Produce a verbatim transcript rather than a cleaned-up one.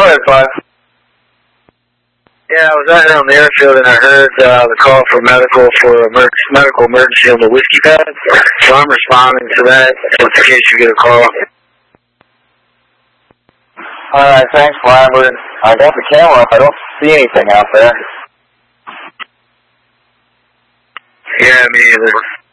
ahead, Five. Yeah, I was out here on the airfield and I heard uh, the call for medical for emer medical emergency on the whiskey pad. So I'm responding to that just in case you get a call. Alright, thanks, Five. I got the camera up. I don't see anything out there. Yeah, me either.